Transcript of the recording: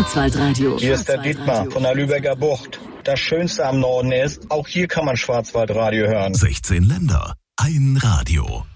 Schwarzwaldradio. Hier ist der Dietmar von der Lübecker Bucht. Das Schönste am Norden ist, auch hier kann man Schwarzwaldradio hören. 16 Länder, ein Radio.